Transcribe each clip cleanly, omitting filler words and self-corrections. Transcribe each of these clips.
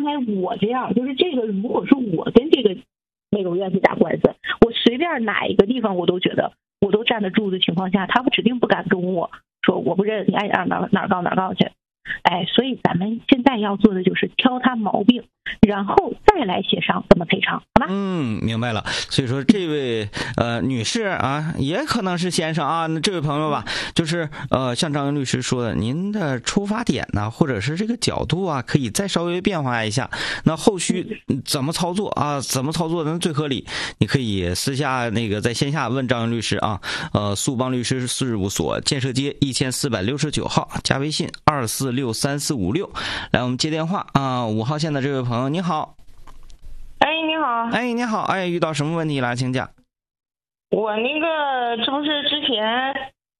刚才我这样，就是这个如果是我跟这个美容院去打官司，我随便哪一个地方我都觉得我都站得住的情况下，他们指定不敢跟我说我不认，你爱哪告去。哎，所以咱们现在要做的就是挑他毛病，然后再来协商怎么赔偿，好吗？ 明白了。所以说这位女士啊，也可能是先生啊，那这位朋友吧，就是像张律师说的，您的出发点呢，或者是这个角度啊，可以再稍微变化一下。那后续怎么操作啊？怎么操作能最合理？你可以私下那个在线下问张律师啊。速邦律师事务所建设街1469号，加微信2463456。来，我们接电话啊，5号线的这位朋友，你好。 哎，你好。 哎，你好。哎，遇到什么问题了？请讲。 我那个这不是之前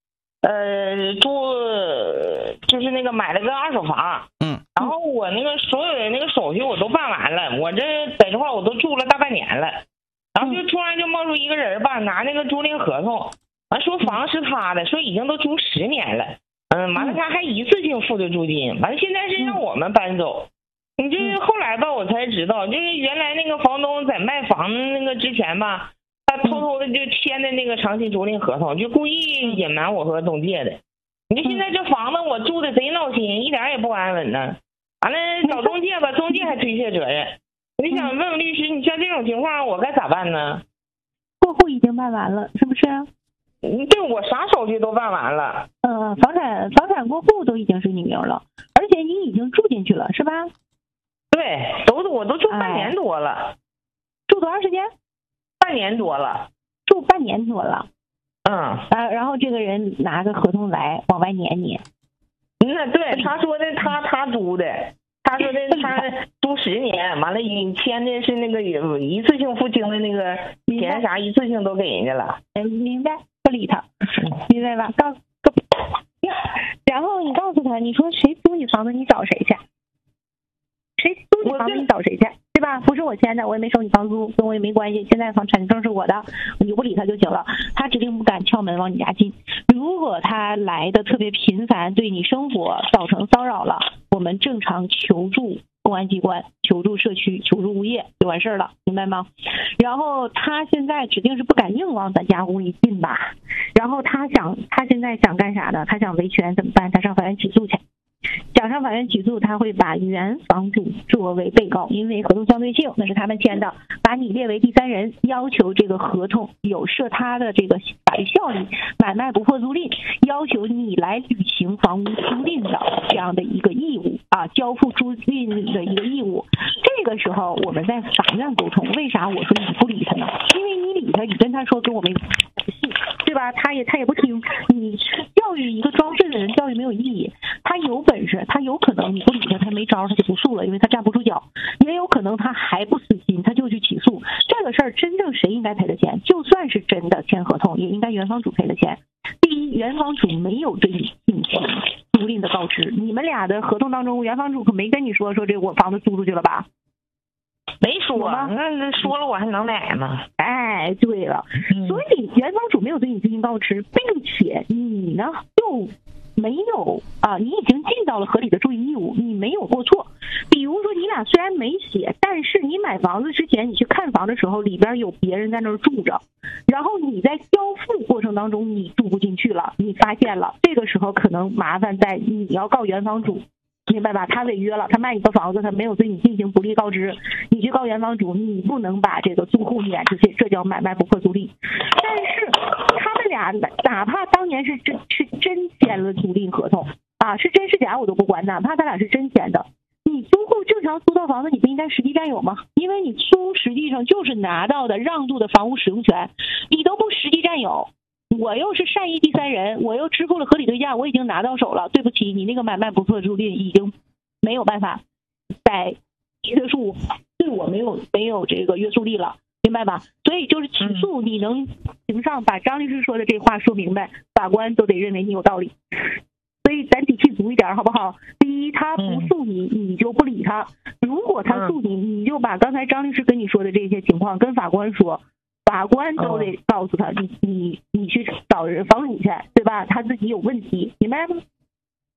就是那个买了个二手房，然后我那个所有的那个手续我都办完了，我这在这块我都住了大半年了，然后就突然就冒出一个人吧，拿那个租赁合同，完说房是他的，说已经都租10年了，完了他还一次性付的租金，完了现在是让我们搬走。你这后来吧，我才知道，就是原来那个房东在卖房那个之前吧，他偷偷的就签的那个长期租赁合同，就故意隐瞒我和中介的。你说现在这房子我住的贼闹心，一点也不安稳呢。完了找中介吧，中介还推卸责任。我就想问问律师，你像这种情况我该咋办呢？ 过户已经办完了，是不是？ 对，我啥手续都办完了。 房产过户都已经是你名了，而且你已经住进去了，是吧？ 对，我都住半年多了。 住多长时间？ 半年多了。 住半年多了。然后这个人拿个合同来往外撵你。 对，他说的他租的，他说的他租10年，完了签的是那个一次性付清的那个钱啥一次性都给人家了。 明白，不理他，明白吧？然后你告诉他，你说谁租你房子你找谁去？谁租你房子你找谁去？对吧？不是我签的，我也没收你房租，跟我也没关系。现在房产证是我的，你不理他就行了。他指定不敢敲门往你家进。如果他来的特别频繁，对你生活造成骚扰了，我们正常求助公安机关、求助社区、求助物业就完事儿了，明白吗？然后他现在指定是不敢硬往咱家屋里进吧？然后他现在想干啥呢？他想维权怎么办？他上法院起诉去。想上法院起诉，他会把原房主作为被告，因为合同相对性那是他们签的，把你列为第三人，要求这个合同有涉他的这个法律效力，买卖不破租赁，要求你来履行房屋租赁的这样的一个义务啊，交付租赁的一个义务。这个时候我们在法院沟通，为啥我说你不理他呢？因为你理他，你跟他说跟我没对吧？他也不听。你教育一个装睡的人，教育没有意义。他有本事，他有可能你不理他，他没招，他就不诉了，因为他站不住脚。也有可能他还不死心，他就去起诉。这个事儿真正谁应该赔的钱？就算是真的签合同，也应该原房主赔的钱。第一，原房主没有对你进行租赁的告知，你们俩的合同当中，原房主可没跟你说这我房子租出去了吧？ 没说，那说了我还能买吗？ 哎，对了，所以原房主没有对你进行告知，并且你呢又没有你已经尽到了合理的注意义务，你没有过错。比如说你俩虽然没写，但是你买房子之前你去看房的时候，里边有别人在那儿住着，然后你在交付过程当中你住不进去了，你发现了，这个时候可能麻烦在你要告原房主。明白吧？他违约了，他卖你的房子，他没有对你进行不利告知，你去告原房主，你不能把这个租户撵出去，这叫买卖不破租赁。但是他们俩哪怕当年是真签了租赁合同是真是假我都不管，哪怕他俩是真签的，你租户正常租到房子，你不应该实际占有吗？因为你租实际上就是拿到的让渡的房屋使用权，你都不实际占有。我又是善意第三人，我又支付了合理对价，我已经拿到手了，对不起，你那个买卖不破租赁已经没有办法再约束，对我没有这个约束力了，明白吧？所以就是起诉，你能庭上把张律师说的这话说明白，法官都得认为你有道理。所以咱底气足一点好不好？第一，他不诉你，你就不理他；如果他诉你，你就把刚才张律师跟你说的这些情况跟法官说。法官都得告诉他，你去找人房主去，对吧？他自己有问题，明白吗？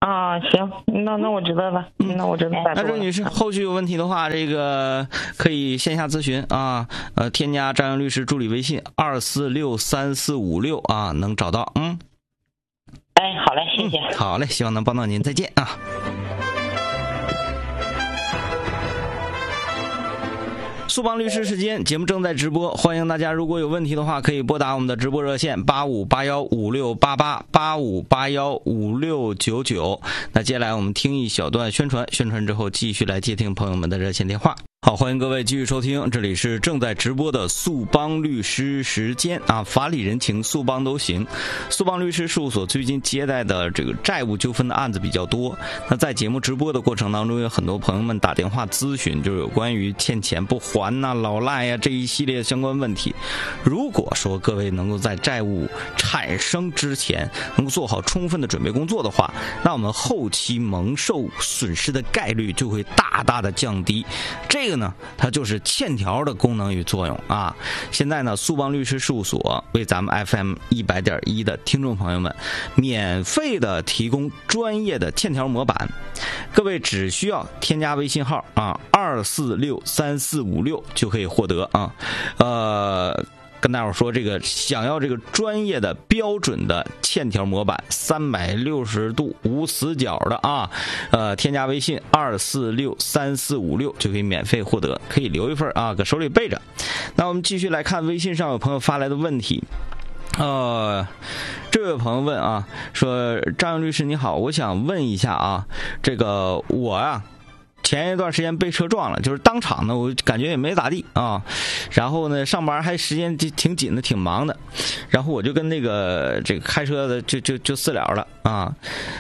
啊，行，那我知道了，那我知道。 那这女士后续有问题的话，这个可以线下咨询啊，添加张扬律师助理微信2463456啊，能找到。 哎，好嘞，谢谢。 好嘞，希望能帮到您，再见啊。速帮律师时间节目正在直播，欢迎大家如果有问题的话可以拨打我们的直播热线8581568885815699。那接下来我们听一小段宣传之后继续来接听朋友们的热线电话。好，欢迎各位继续收听，这里是正在直播的速帮律师时间啊，法理人情速帮都行。速帮律师事务所最近接待的这个债务纠纷的案子比较多，那在节目直播的过程当中，有很多朋友们打电话咨询，就是有关于欠钱不还呐、老赖呀这一系列相关问题。如果说各位能够在债务产生之前能够做好充分的准备工作的话，那我们后期蒙受损失的概率就会大大的降低。这个呢，它就是欠条的功能与作用啊。现在呢，速帮律师事务所为咱们 FM 100.1的听众朋友们免费的提供专业的欠条模板，各位只需要添加微信号啊2463456就可以获得啊。跟大伙说，这个想要这个专业的标准的欠条模板，360度无死角的啊，添加微信2463456就可以免费获得，可以留一份啊，搁手里备着。那我们继续来看微信上有朋友发来的问题。这位朋友问啊，说张扬律师你好，我想问一下啊，这个我啊前一段时间被车撞了，就是当场呢，我感觉也没咋地啊。然后呢，上班还时间挺紧的，挺忙的。然后我就跟这个开车的就私了了啊。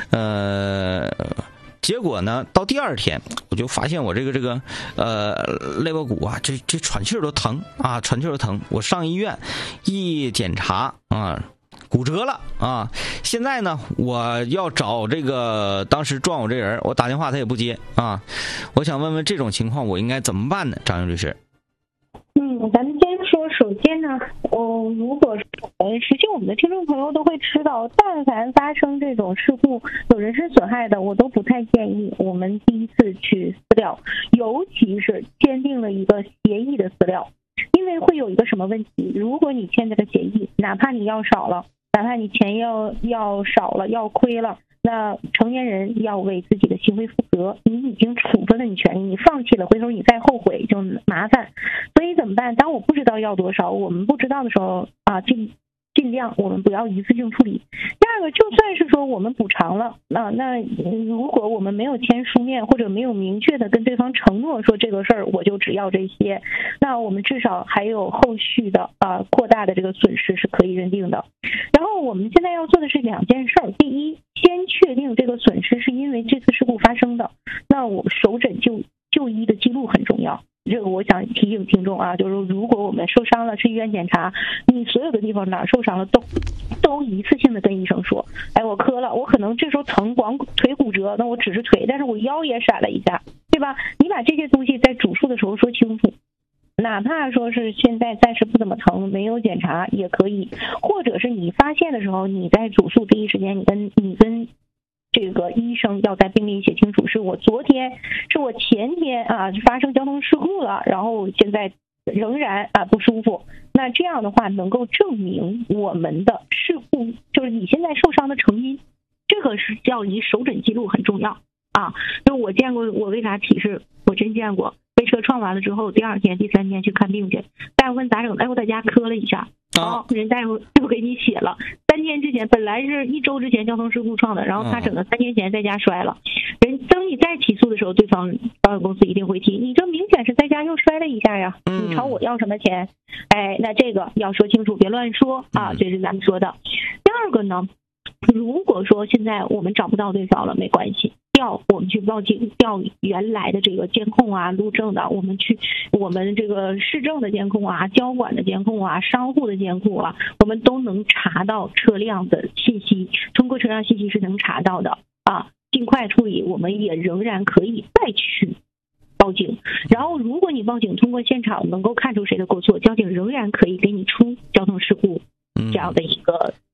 结果呢，到第二天我就发现我这个肋巴骨啊，这喘气都疼啊，喘气都疼。我上医院一检查啊，骨折了啊！现在呢，我要找这个当时撞我这人，我打电话他也不接啊。我想问问这种情况我应该怎么办呢？张律师。 咱们先说，首先呢，如果实际我们的听众朋友都会知道，但凡发生这种事故有人身损害的，我都不太建议我们第一次去私了，尤其是签订了一个协议的私了，因为会有一个什么问题？如果你签这个协议，哪怕你要少了，哪怕你钱要少了，要亏了，那成年人要为自己的行为负责。你已经处分了你权益，你放弃了，回头你再后悔就麻烦。所以怎么办？当我不知道要多少，我们不知道的时候啊，尽量我们不要一次性处理。第二个，就算是说我们补偿了，那如果我们没有签书面或者没有明确的跟对方承诺说这个事儿我就只要这些，那我们至少还有后续的扩大的这个损失是可以认定的。然后我们现在要做的是两件事儿，第一，先确定这个损失是因为这次事故发生的，那我们首诊就医的记录很重要。这个我想提醒听众啊，就是如果我们受伤了去医院检查，你所有的地方哪受伤了都一次性的跟医生说，哎，我磕了，我可能这时候疼，光腿骨折，那我只是腿，但是我腰也闪了一下，对吧？你把这些东西在主诉的时候说清楚，哪怕说是现在暂时不怎么疼，没有检查也可以，或者是你发现的时候，你在主诉第一时间，你跟这个医生要在病历写清楚，是我前天发生交通事故了，然后现在仍然不舒服，那这样的话能够证明我们的事故就是你现在受伤的成因，这个是叫你首诊记录很重要啊。就我见过，我为啥提示？我真见过被车撞完了之后，第二天、第三天去看病去，大夫问咋整？哎，我在家磕了一下。人大夫就给你写了，3天之前本来是1周之前交通事故撞的，然后他整个3天前在家摔了。等你再起诉的时候，对方保险公司一定会提，你这明显是在家又摔了一下呀，你朝我要什么钱？哎，那这个要说清楚，别乱说啊，这是咱们说的。第二个呢，如果说现在我们找不到对方了，没关系。我们去报警，调原来的这个监控路政的，我们这个市政的监控交管的监控商户的监控我们都能查到车辆的信息，通过车辆信息是能查到的尽快处理，我们也仍然可以再去报警。然后如果你报警通过现场能够看出谁的过错，交警仍然可以给你出交通事故这样的一个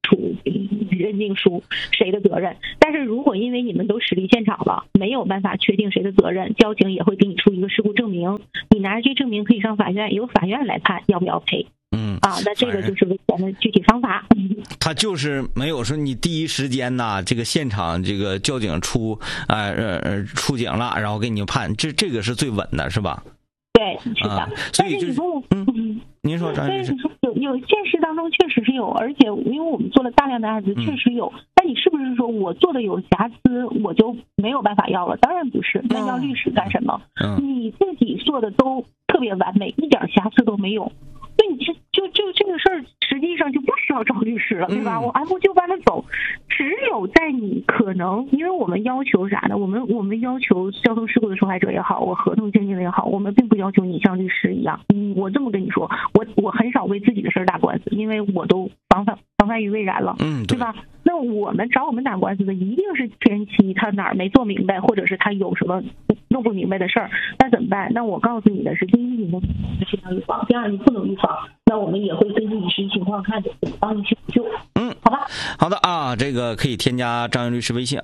认定出谁的责任。但是如果因为你们都驶离现场了，没有办法确定谁的责任，交警也会给你出一个事故证明，你拿着这证明可以上法院，由法院来判要不要赔。那这个就是维权的具体方法。 他就是没有说你第一时间呐，这个现场这个交警出警了，然后给你判，这个是最稳的，是吧？ 对，是的。 所以就是您说张律师， 有现实当中确实是有，而且因为我们做了大量的案子，确实有。但你是不是说我做的有瑕疵，我就没有办法要了？当然不是，那要律师干什么？你自己做的都特别完美，一点瑕疵都没有。那你就这个事儿，实际上就不需要找律师了，对吧？我按部就班的走。只有在你可能，因为我们要求啥呢？我们要求交通事故的受害者也好，我合同经纪人也好，我们并不要求你像律师一样。我这么跟你说，我很少为自己的事儿打官司，因为我都防范于未然了，对吧？那我们找我们打官司的一定是前期他哪儿没做明白，或者是他有什么弄不明白的事儿，那怎么办？那我告诉你的是，第一，你能尽量预防；第二，你不能预防，那我们也会根据你实际情况看怎么帮你去补救。好吧。 好的啊，这个可以添加张云律师微信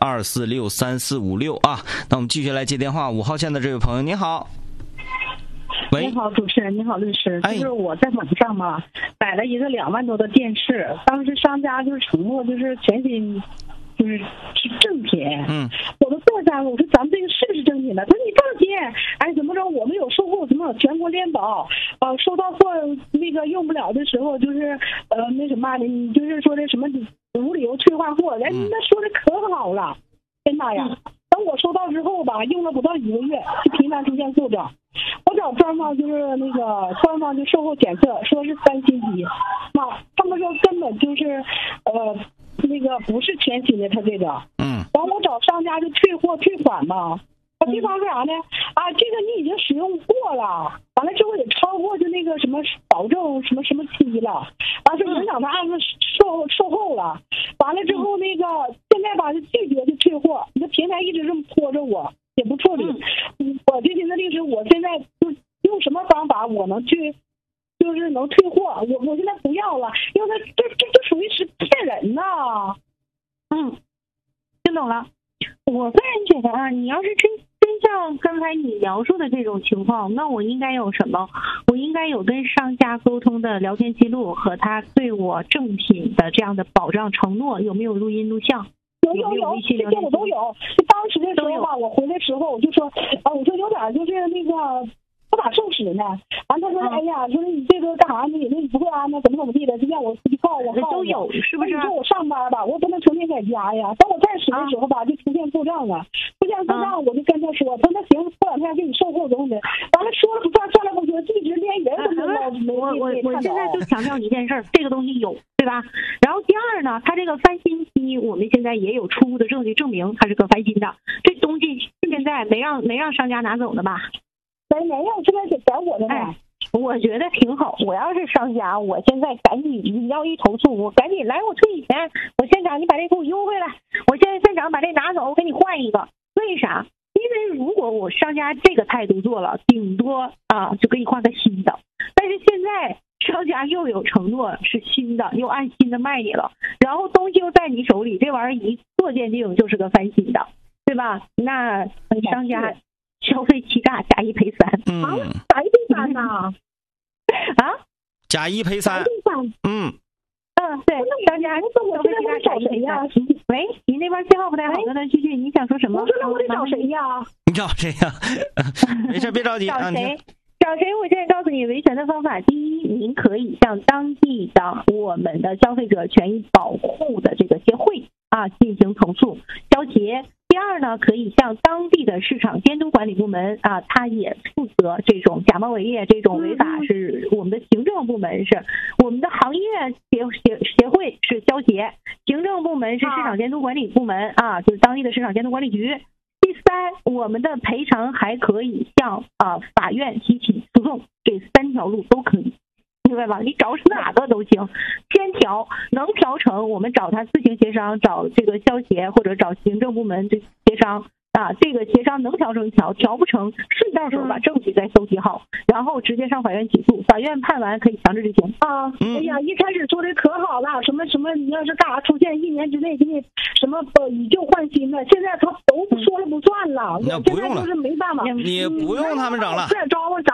2463456啊。那我们继续来接电话，5号线的这位朋友，你好。喂， 你好，主持人，你好，律师。就是我在网上嘛，买了一个2万多的电视，当时商家就是承诺就是全新，就是正品。我都坐下了，我说咱们这个是不是正品的？他说你放心，怎么着，我们有售后什么全国联保，收到货那个用不了的时候，就是那什么的，你就是说的什么无理由退换货，那说的可好了，真的呀。等我收到之后吧，用了不到1个月，就频繁出现故障。我找官方就是那个官方就售后检测，说是3星机，他们说根本就是那个不是全新的，他这个完我找商家就退货退款嘛。对方说啥呢？这个你已经使用过了，完了之后也超过就那个什么保证什么期了，完说影响他案子售后了，完了之后那个现在吧就拒绝就退货，你的平台一直这么拖着我也不处理，我就寻思律师，我现在就用什么方法我能去就是能退货？我现在不要了，因为他这属于是骗人呐。 听懂了。我个人觉得你要是真像刚才你描述的这种情况，那我应该有什么？我应该有跟商家沟通的聊天记录和他对我正品的这样的保障承诺，有没有录音录像？ 有，这些我都有。当时的时候吧，我回来时候我就说，我说有点就是那个不咋受使呢。完他说，哎呀，说你这个干啥呢？你不会安呢？怎么地的？就让我告我都有，是不是？ 你说我上班吧，我不能成天在家呀。等我再使的时候吧，就出现故障了。出现故障，我就跟他说，他说行，过2天给你售后怎么的。完了说了不算，算了不说，一直连人都没我现在就强调一件事儿，这个东西有，对吧？然后第二呢，他这个翻新机，我们现在也有初步的证据证明它是个翻新的。这东西现在没让商家拿走的吧？ 没有，这边给找我的呢。 我觉得挺好。我要是商家，我现在赶紧，你要一投诉，我赶紧来，我退你钱，我现场你把这给我邮回来，我现在现场把这拿走，我给你换一个。为啥？因为如果我商家这个态度做了，顶多就给你换个新的。但是现在商家又有承诺是新的，又按新的卖你了，然后东西又在你手里，这玩意儿一做鉴定就是个翻新的，对吧？那商家消费欺诈，假一赔三。 假一赔三呐？ 假一赔三。 对，商家我这边找谁呀？ 喂，你那边信号不太好，跟他继续。你想说什么？ 我说那我得找谁呀？ 你找谁呀？没事，别着急。 找谁？我现在告诉你维权的方法。第一，您可以向当地的我们的消费者权益保护的这个协会进行投诉消协。第二呢，可以向当地的市场监督管理部门他也负责这种假冒伪劣这种违法，是我们的行政部门，是我们的行业协会是消协，行政部门是市场监督管理部门就是当地的市场监督管理局。第三，我们的赔偿还可以向法院提起诉讼，这3条路都可以。明白吧？你找哪个都行，先调能调成，我们找他自行协商，找这个消协或者找行政部门协商， 啊，这个协商能调成调，调不成顺到手把证据再搜集好，然后直接上法院起诉，法院判完可以强制执行啊。哎呀，一开始说的可好了，什么什么，你要是干啥出现1年之内给你什么以旧换新的，现在他都说了不算了， 那不用了， 就是没办法， 你不用他们整了。